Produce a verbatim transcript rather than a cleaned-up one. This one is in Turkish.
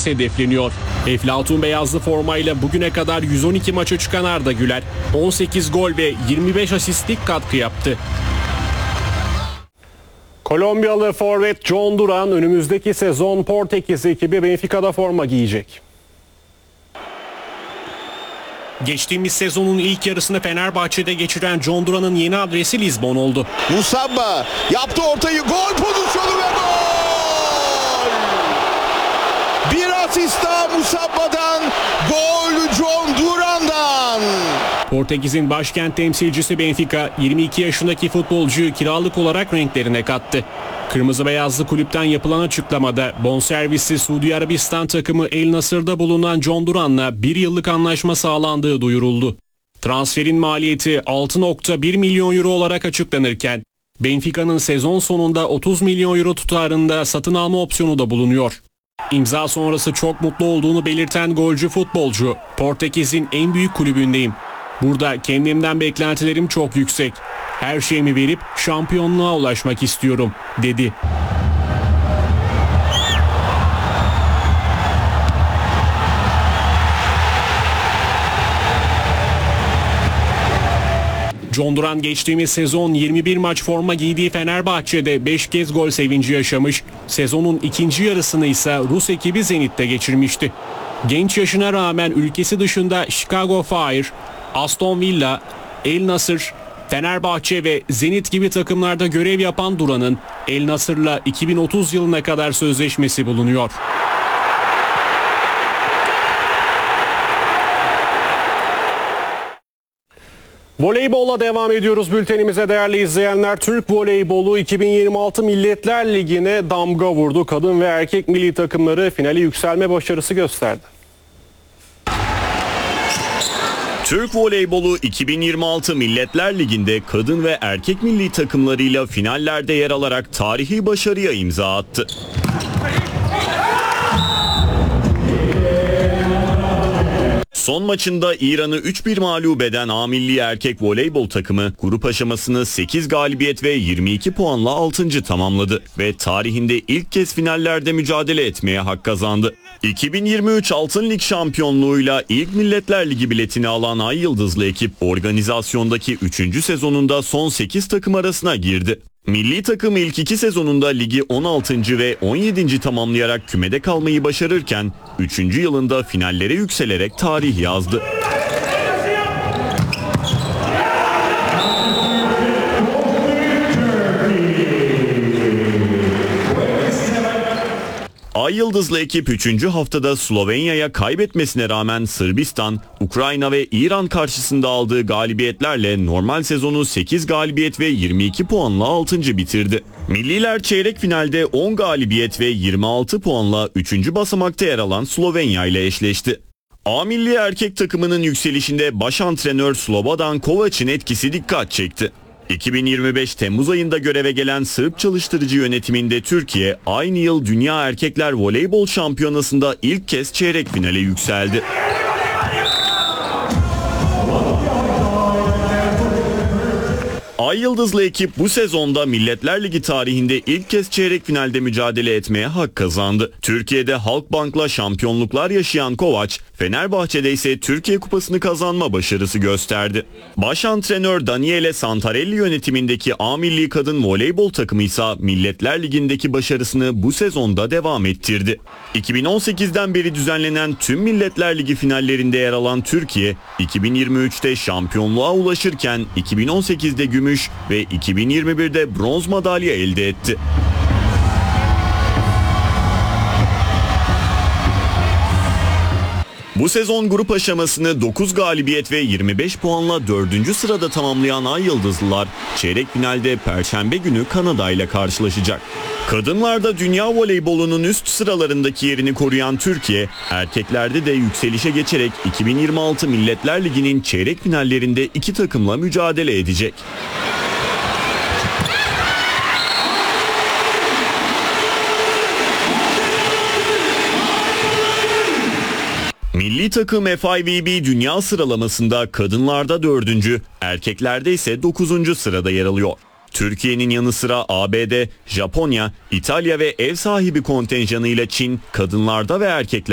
geçmesi hedefleniyor. Eflatun beyazlı formayla bugüne kadar yüz on iki maça çıkan Arda Güler on sekiz gol ve yirmi beş asistlik katkı yaptı. Kolombiyalı forvet John Duran önümüzdeki sezon Portekiz ekibi Benfica'da forma giyecek. Geçtiğimiz sezonun ilk yarısını Fenerbahçe'de geçiren John Duran'ın yeni adresi Lizbon oldu. Musamba yaptı ortayı, gol pozisyonu ve gol! Bir asist daha Musamba'dan, gol John Duran'dan. Portekiz'in başkent temsilcisi Benfica yirmi iki yaşındaki futbolcuyu kiralık olarak renklerine kattı. Kırmızı beyazlı kulüpten yapılan açıklamada bonservisli Suudi Arabistan takımı El Nasır'da bulunan John Duran'la bir yıllık anlaşma sağlandığı duyuruldu. Transferin maliyeti altı nokta bir milyon euro olarak açıklanırken Benfica'nın sezon sonunda otuz milyon euro tutarında satın alma opsiyonu da bulunuyor. İmza sonrası çok mutlu olduğunu belirten golcü futbolcu, Portekiz'in en büyük kulübündeyim. Burada kendimden beklentilerim çok yüksek. Her şeyimi verip şampiyonluğa ulaşmak istiyorum, dedi. John Duran geçtiğimiz sezon yirmi bir maç forma giydiği Fenerbahçe'de beş kez gol sevinci yaşamış, sezonun ikinci yarısını ise Rus ekibi Zenit'te geçirmişti. Genç yaşına rağmen ülkesi dışında Chicago Fire, Aston Villa, El Nasır, Fenerbahçe ve Zenit gibi takımlarda görev yapan Duran'ın El Nasır'la iki bin otuz yılına kadar sözleşmesi bulunuyor. Voleybolla devam ediyoruz bültenimize değerli izleyenler. Türk voleybolu iki bin yirmi altı Milletler Ligi'ne damga vurdu. Kadın ve erkek milli takımları finale yükselme başarısı gösterdi. Türk voleybolu iki bin yirmi altı Milletler Ligi'nde kadın ve erkek milli takımlarıyla finallerde yer alarak tarihi başarıya imza attı. Son maçında İran'ı üç bir mağlup eden A milli erkek voleybol takımı grup aşamasını sekiz galibiyet ve yirmi iki puanla altıncı tamamladı ve tarihinde ilk kez finallerde mücadele etmeye hak kazandı. iki bin yirmi üç Altın Lig şampiyonluğuyla ilk Milletler Ligi biletini alan Ay Yıldızlı ekip organizasyondaki üçüncü sezonunda son sekiz takım arasına girdi. Milli takım ilk iki sezonunda ligi on altıncı ve on yedinci tamamlayarak kümede kalmayı başarırken üçüncü yılında finallere yükselerek tarih yazdı. Ay Yıldızlı ekip üçüncü haftada Slovenya'ya kaybetmesine rağmen Sırbistan, Ukrayna ve İran karşısında aldığı galibiyetlerle normal sezonu sekiz galibiyet ve yirmi iki puanla altıncı bitirdi. Milliler çeyrek finalde on galibiyet ve yirmi altı puanla üçüncü basamakta yer alan Slovenya ile eşleşti. A milli erkek takımının yükselişinde baş antrenör Slobodan Kovac'ın etkisi dikkat çekti. iki bin yirmi beş Temmuz ayında göreve gelen Sırp çalıştırıcı yönetiminde Türkiye aynı yıl Dünya Erkekler Voleybol Şampiyonası'nda ilk kez çeyrek finale yükseldi. Ay Yıldızlı ekip bu sezonda Milletler Ligi tarihinde ilk kez çeyrek finalde mücadele etmeye hak kazandı. Türkiye'de Halkbank'la şampiyonluklar yaşayan Kovaç, Fenerbahçe'de ise Türkiye Kupası'nı kazanma başarısı gösterdi. Baş antrenör Daniele Santarelli yönetimindeki A milli kadın voleybol takımı ise Milletler Ligi'ndeki başarısını bu sezonda devam ettirdi. iki bin on sekizden beri düzenlenen tüm Milletler Ligi finallerinde yer alan Türkiye, iki bin yirmi üçte şampiyonluğa ulaşırken iki bin on sekizde gümüş ve iki bin yirmi birde bronz madalya elde etti. Bu sezon grup aşamasını dokuz galibiyet ve yirmi beş puanla dördüncü sırada tamamlayan Ay Yıldızlılar çeyrek finalde Perşembe günü Kanada ile karşılaşacak. Kadınlarda dünya voleybolunun üst sıralarındaki yerini koruyan Türkiye, erkeklerde de yükselişe geçerek iki bin yirmi altı Milletler Ligi'nin çeyrek finallerinde iki takımla mücadele edecek. Milli takım F I V B dünya sıralamasında kadınlarda dördüncü, erkeklerde ise dokuzuncu sırada yer alıyor. Türkiye'nin yanı sıra A B D, Japonya, İtalya ve ev sahibi kontenjanıyla Çin, kadınlarda ve erkeklerde